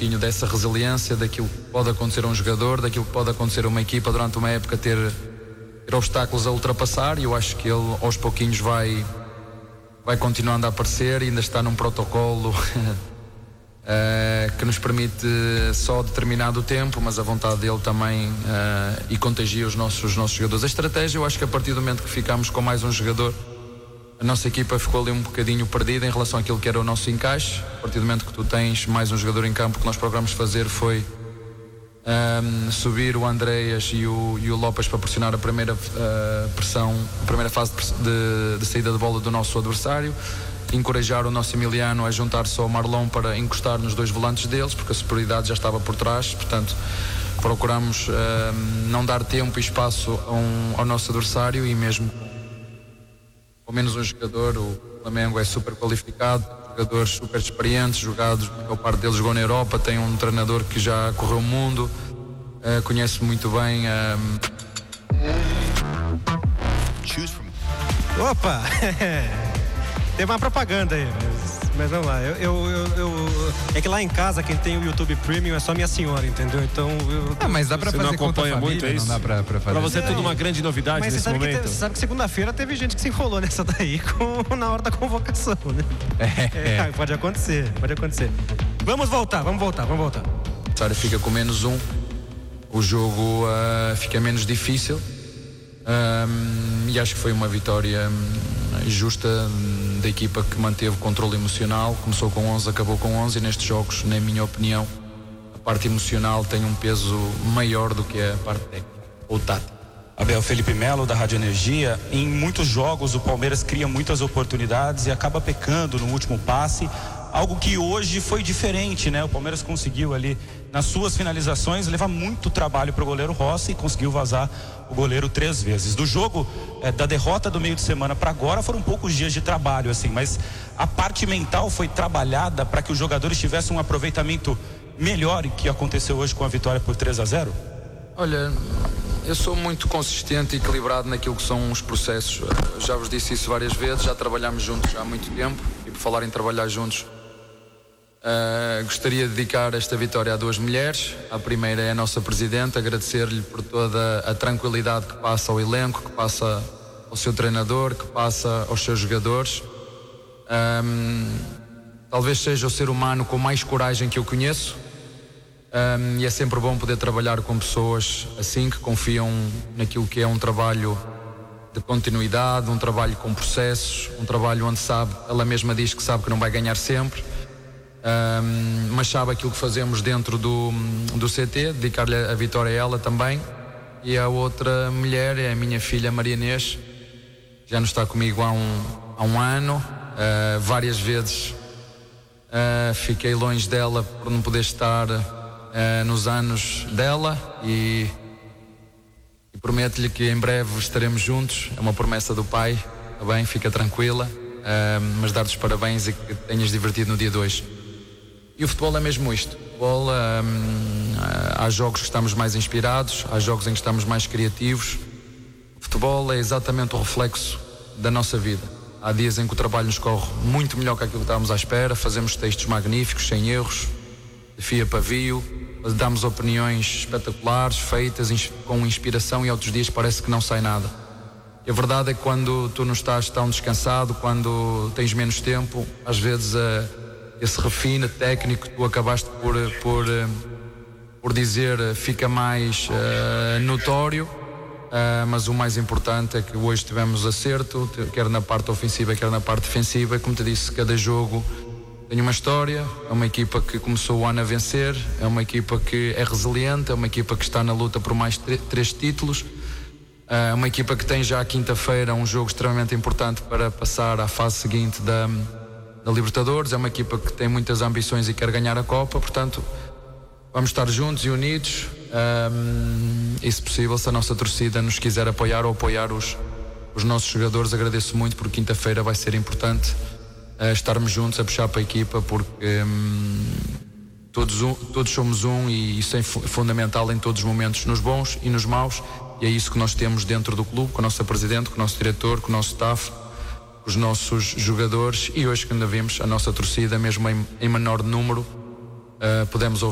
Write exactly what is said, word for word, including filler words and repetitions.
pouquinho dessa resiliência, daquilo que pode acontecer a um jogador, daquilo que pode acontecer a uma equipa durante uma época, ter, ter obstáculos a ultrapassar, e eu acho que ele aos pouquinhos vai, vai continuando a aparecer e ainda está num protocolo Uh, que nos permite só determinado tempo, mas a vontade dele também uh, e contagia os nossos, os nossos jogadores. A estratégia, eu acho que a partir do momento que ficámos com mais um jogador, a nossa equipa ficou ali um bocadinho perdida em relação àquilo que era o nosso encaixe. A partir do momento que tu tens mais um jogador em campo, o que nós procuramos fazer foi um, subir o Andreas e o, e o Lopes para pressionar a primeira uh, pressão, a primeira fase de, de saída de bola do nosso adversário, encorajar o nosso Emiliano a juntar-se ao Marlon para encostar nos dois volantes deles, porque a superioridade já estava por trás. Portanto, procuramos uh, não dar tempo e espaço a um, ao nosso adversário, e mesmo ao menos um jogador, o Flamengo é super qualificado, jogadores super experientes, jogados, a maior parte deles jogou na Europa, tem um treinador que já correu o mundo, uh, conhece muito bem um... Opa! Tem uma propaganda aí, mas, mas vamos lá. Eu, eu, eu, eu, é que lá em casa quem tem o YouTube Premium é só minha senhora, entendeu? Então eu. Ah, mas dá pra você fazer não acompanha conta muito, família, é isso? Não dá pra, pra fazer. Pra você é tudo uma grande novidade mas nesse você sabe momento. Que, você sabe que segunda-feira teve gente que se enrolou nessa daí com, na hora da convocação, né? É. É, pode acontecer, pode acontecer. Vamos voltar, vamos voltar, vamos voltar. A Sara fica com menos um, o jogo uh, fica menos difícil, um, e acho que foi uma vitória um, justa um, da equipa que manteve o controle emocional. Começou com onze, acabou com onze, e nestes jogos, na minha opinião, a parte emocional tem um peso maior do que a parte técnica ou tática. Abel, Felipe Melo da Rádio Energia. Em muitos jogos o Palmeiras cria muitas oportunidades e acaba pecando no último passe, algo que hoje foi diferente, né? O Palmeiras conseguiu ali nas suas finalizações levar muito trabalho para o goleiro Rossi e conseguiu vazar o goleiro três vezes. Do jogo é, da derrota do meio de semana para agora foram poucos dias de trabalho, assim, mas a parte mental foi trabalhada para que os jogadores tivessem um aproveitamento melhor, e que aconteceu hoje com a vitória por três a zero? Olha, eu sou muito consistente e equilibrado naquilo que são os processos. Já vos disse isso várias vezes, já trabalhamos juntos há muito tempo, e por falar em trabalhar juntos, uh, gostaria de dedicar esta vitória a duas mulheres. A primeira é a nossa Presidente, agradecer-lhe por toda a tranquilidade que passa ao elenco, que passa ao seu treinador, que passa aos seus jogadores. Um, talvez seja o ser humano com mais coragem que eu conheço. Um, e é sempre bom poder trabalhar com pessoas assim, que confiam naquilo que é um trabalho de continuidade, um trabalho com processos, um trabalho onde sabe, ela mesma diz que sabe que não vai ganhar sempre, um, mas sabe aquilo que fazemos dentro do, do C T. Dedicar-lhe a vitória a ela também. E a outra mulher é a minha filha Maria Inês, já não está comigo há um, há um ano, uh, várias vezes uh, fiquei longe dela por não poder estar Uh, nos anos dela, e, e prometo-lhe que em breve estaremos juntos. É uma promessa do pai, está bem? Fica tranquila, uh, mas dar-te os parabéns e que tenhas divertido no dia dois. E o futebol é mesmo isto. O futebol, uh, uh, há jogos que estamos mais inspirados, há jogos em que estamos mais criativos. O futebol é exatamente o reflexo da nossa vida. Há dias em que o trabalho nos corre muito melhor que aquilo que estávamos à espera, fazemos textos magníficos, sem erros, de fio a pavio, damos opiniões espetaculares, feitas com inspiração, e outros dias parece que não sai nada. E a verdade é que quando tu não estás tão descansado, quando tens menos tempo, às vezes uh, esse refino técnico que tu acabaste por, por, uh, por dizer uh, fica mais uh, notório, uh, mas o mais importante é que hoje tivemos acerto, quer na parte ofensiva, quer na parte defensiva, e como te disse, cada jogo tem uma história. É uma equipa que começou o ano a vencer, é uma equipa que é resiliente, é uma equipa que está na luta por mais três títulos, é uma equipa que tem já à quinta-feira um jogo extremamente importante para passar à fase seguinte da, da Libertadores. É uma equipa que tem muitas ambições e quer ganhar a Copa, portanto vamos estar juntos e unidos, um, e se possível, se a nossa torcida nos quiser apoiar ou apoiar os, os nossos jogadores, agradeço muito, porque quinta-feira vai ser importante a estarmos juntos a puxar para a equipa, porque hum, todos, um, todos somos um, e isso é fundamental em todos os momentos, nos bons e nos maus, e é isso que nós temos dentro do clube, com a nossa Presidente, com o nosso diretor, com o nosso staff, com os nossos jogadores, e hoje que ainda vimos a nossa torcida, mesmo em, em menor número, uh, podemos ouvir